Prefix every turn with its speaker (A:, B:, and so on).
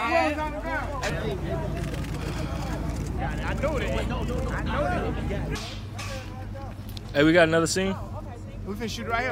A: I know that.
B: Hey, we got another scene?
A: We finna shoot right here.